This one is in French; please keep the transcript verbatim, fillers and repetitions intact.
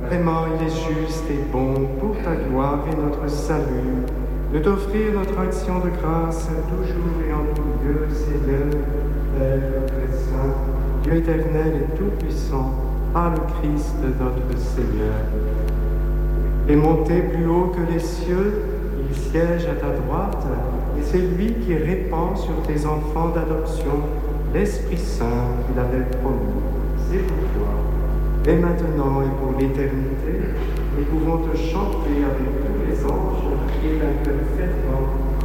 Vraiment, il est juste et bon pour ta gloire et notre salut de t'offrir notre action de grâce toujours et en tout lieu, Seigneur, Père très saint, Dieu éternel et tout-puissant, par le Christ notre Seigneur. Et monté plus haut que les cieux, il siège à ta droite, et c'est lui qui répand sur tes enfants d'adoption l'Esprit Saint qu'il avait promis. C'est pour toi. Et maintenant et pour l'éternité, nous pouvons te chanter avec tous les anges et d'un cœur fervent